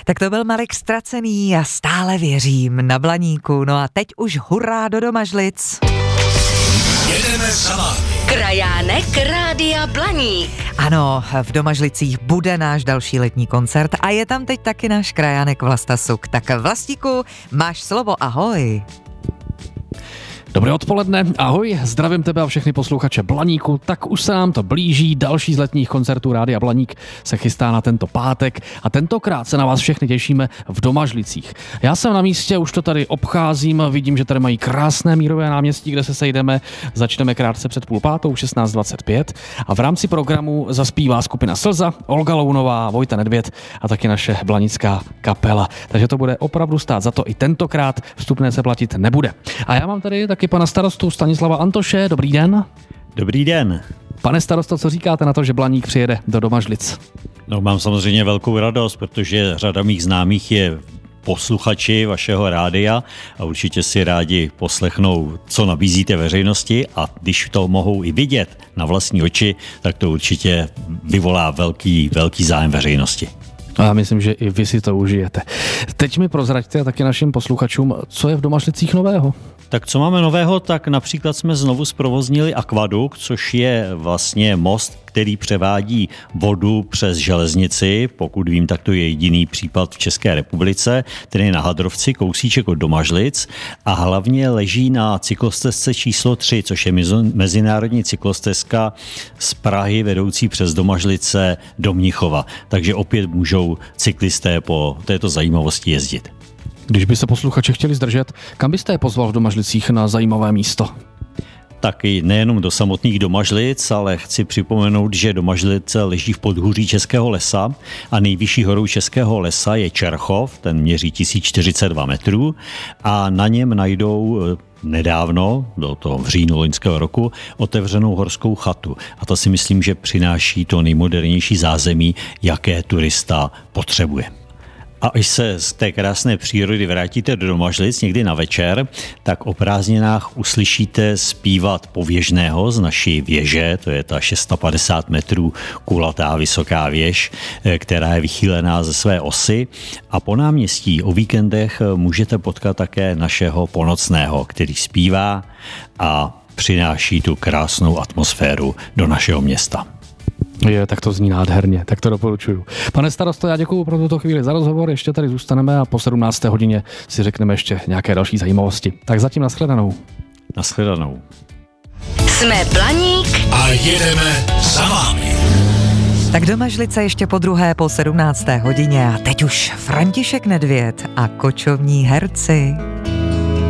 Tak to byl Marek Ztracený a stále věřím na Blaníku. No a teď už hurá do Domažlic. Jedeme za vámi. Krajánek Rádia Blaník. Ano, v Domažlicích bude náš další letní koncert a je tam teď taky náš krajánek Vlasta Suk. Tak Vlastíku, máš slovo, ahoj. Dobré odpoledne, ahoj, zdravím tebe a všechny posluchače Blaníku. Tak už se nám to blíží, další z letních koncertů Rádia Blaník se chystá na tento pátek a tentokrát se na vás všechny těšíme v Domažlicích. Já jsem na místě, už to tady obcházím, vidím, že tady mají krásné Mírové náměstí, kde se sejdeme. Začneme krátce před 16:30, 16:25 a v rámci programu zaspívá skupina Slza, Olga Lounová, Vojta Nedvěd a taky naše blanická kapela. Takže to bude opravdu stát za to i tentokrát, vstupné se platit nebude. A já mám tady taky pana starostu Stanislava Antoše. Dobrý den. Dobrý den. Pane starosto, co říkáte na to, že Blaník přijede do Domažlic? No, mám samozřejmě velkou radost, protože řada mých známých je posluchači vašeho rádia a určitě si rádi poslechnou, co nabízíte veřejnosti, a když to mohou i vidět na vlastní oči, tak to určitě vyvolá velký zájem veřejnosti. A já myslím, že i vy si to užijete. Teď mi prozraďte a taky našim posluchačům, co je v Domažlicích nového. Tak co máme nového, tak například jsme znovu zprovoznili akvadukt, což je vlastně most, který převádí vodu přes železnici. Pokud vím, tak to je jediný případ v České republice, tedy na Hadrovci, kousíček od Domažlic, a hlavně leží na cyklostezce číslo 3, což je mezinárodní cyklostezka z Prahy vedoucí přes Domažlice do Mnichova. Takže opět můžou cyklisté po této zajímavosti jezdit. Když by se posluchači chtěli zdržet, kam byste je pozval v Domažlicích na zajímavé místo? Taky nejenom do samotných Domažlic, ale chci připomenout, že Domažlice leží v podhůří Českého lesa a nejvyšší horou Českého lesa je Čerchov, ten měří 1042 metrů a na něm najdou nedávno, bylo to v říjnu loňského roku, otevřenou horskou chatu. A to si myslím, že přináší to nejmodernější zázemí, jaké turista potřebuje. A až se z té krásné přírody vrátíte do Domažlic někdy na večer, tak o prázdninách uslyšíte zpívat Pověžného z naší věže, to je ta 650 metrů kulatá vysoká věž, která je vychýlená ze své osy. A po náměstí o víkendech můžete potkat také našeho Ponocného, který zpívá a přináší tu krásnou atmosféru do našeho města. Tak to zní nádherně, tak to doporučuju. Pane starosto, já děkuju pro tuto chvíli za rozhovor, ještě tady zůstaneme a po 17. hodině si řekneme ještě nějaké další zajímavosti. Tak zatím nashledanou. Nashledanou. Jsme Blaník A jedeme za vámi. Tak Domažlice ještě po druhé po 17. hodině a teď už František Nedvěd a kočovní herci.